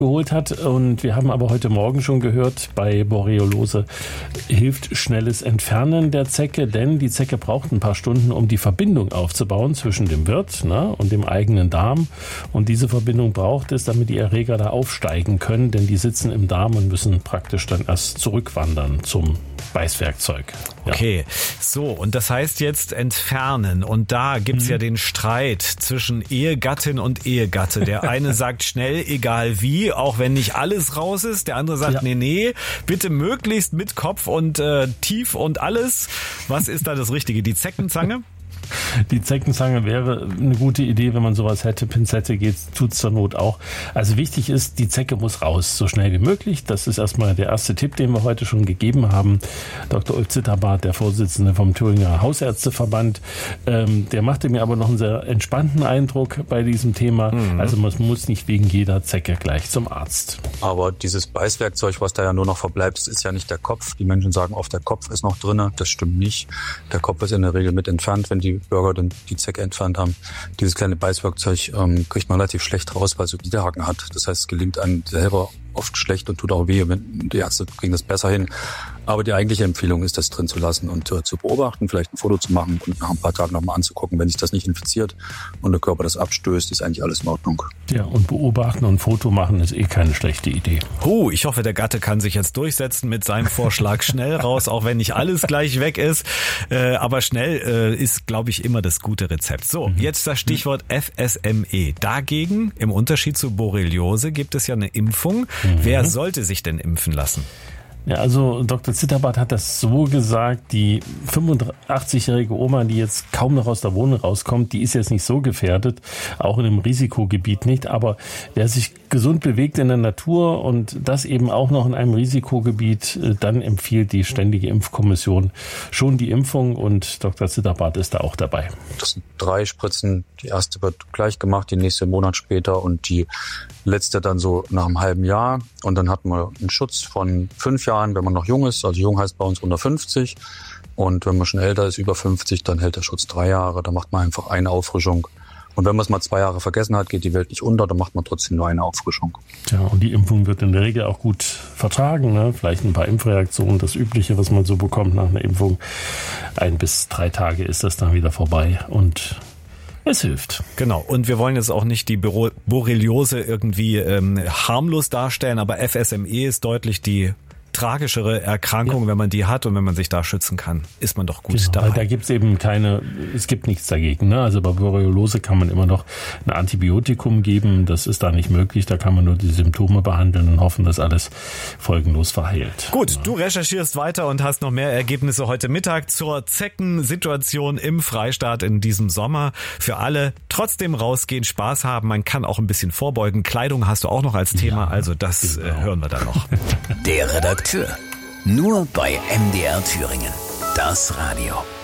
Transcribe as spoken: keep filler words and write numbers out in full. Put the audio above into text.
geholt hat. Und wir haben aber heute Morgen schon gehört, bei Borreliose hilft schnelles Entfernen der Zecke, denn die Zecke braucht ein paar Stunden, um die Verbindung aufzubauen zwischen dem Wirt, ne, und dem eigenen Darm. Und diese Verbindung braucht es, damit die Erreger da aufsteigen können, denn die sitzen im Darm und müssen praktisch dann erst zurückwandern zum Beißwerkzeug. Ja. Okay, so, und das heißt jetzt entfernen. Und da gibt's mhm. ja den Streit zwischen Ehegattin und Ehegatte. Der eine sagt schnell, egal wie, auch wenn nicht alles raus ist. Der andere sagt, ja. nee, nee, bitte möglichst mit Kopf und äh, tief und alles. Was ist da das Richtige? Die Zeckenzange? Die Zeckenzange wäre eine gute Idee, wenn man sowas hätte. Pinzette geht, tut's zur Not auch. Also wichtig ist, die Zecke muss raus, so schnell wie möglich. Das ist erstmal der erste Tipp, den wir heute schon gegeben haben. Doktor Ulf Zitterbart, der Vorsitzende vom Thüringer Hausärzteverband, ähm, der machte mir aber noch einen sehr entspannten Eindruck bei diesem Thema. Mhm. Also man muss nicht wegen jeder Zecke gleich zum Arzt. Aber dieses Beißwerkzeug, was da ja nur noch verbleibt, das ist ja nicht der Kopf. Die Menschen sagen oft, der Kopf ist noch drinne. Das stimmt nicht. Der Kopf ist in der Regel mit entfernt, wenn die Bürger dann die Zecke entfernt haben. Dieses kleine Beißwerkzeug ähm, kriegt man relativ schlecht raus, weil es so Widerhaken hat. Das heißt, es gelingt einem selber oft schlecht und tut auch weh. Die Ärzte kriegen das besser hin. Aber die eigentliche Empfehlung ist, das drin zu lassen und äh, zu beobachten, vielleicht ein Foto zu machen und nach ein paar Tagen nochmal anzugucken. Wenn sich das nicht infiziert und der Körper das abstößt, ist eigentlich alles in Ordnung. Ja, und beobachten und Foto machen ist eh keine schlechte Idee. Huh, ich hoffe, der Gatte kann sich jetzt durchsetzen mit seinem Vorschlag schnell raus, auch wenn nicht alles gleich weg ist. Äh, aber schnell äh, ist, glaube ich, immer das gute Rezept. So, mhm. jetzt das Stichwort F S M E. Dagegen, im Unterschied zu Borreliose, gibt es ja eine Impfung. Mhm. Wer sollte sich denn impfen lassen? Ja, also Doktor Zitterbart hat das so gesagt, die fünfundachtzigjährige Oma, die jetzt kaum noch aus der Wohnung rauskommt, die ist jetzt nicht so gefährdet, auch in einem Risikogebiet nicht, aber wer sich gesund bewegt in der Natur und das eben auch noch in einem Risikogebiet, dann empfiehlt die Ständige Impfkommission schon die Impfung und Doktor Zitterbart ist da auch dabei. Das sind drei Spritzen, die erste wird gleich gemacht, die nächste einen Monat später und die letzte dann so nach einem halben Jahr und dann hat man einen Schutz von fünf Jahren, wenn man noch jung ist, also jung heißt bei uns unter fünfzig und wenn man schon älter ist, über fünfzig, dann hält der Schutz drei Jahre, da macht man einfach eine Auffrischung. Und wenn man es mal zwei Jahre vergessen hat, geht die Welt nicht unter, dann macht man trotzdem nur eine Auffrischung. Ja, und die Impfung wird in der Regel auch gut vertragen, ne? Vielleicht ein paar Impfreaktionen, das Übliche, was man so bekommt nach einer Impfung. Ein bis drei Tage ist das dann wieder vorbei und es hilft. Genau. Und wir wollen jetzt auch nicht die Borreliose irgendwie ähm, harmlos darstellen, aber F S M E ist deutlich die tragischere Erkrankung, ja. Wenn man die hat und wenn man sich da schützen kann, ist man doch gut genau, dabei. Da gibt es eben keine, es gibt nichts dagegen. Ne? Also bei Borreliose kann man immer noch ein Antibiotikum geben, das ist da nicht möglich, da kann man nur die Symptome behandeln und hoffen, dass alles folgenlos verheilt. Gut, ja. Du recherchierst weiter und hast noch mehr Ergebnisse heute Mittag zur Zeckensituation im Freistaat in diesem Sommer. Für alle trotzdem rausgehen, Spaß haben, man kann auch ein bisschen vorbeugen. Kleidung hast du auch noch als Thema, ja, also das genau. hören wir dann noch. Der Redakteur. Nur bei M D R Thüringen. Das Radio.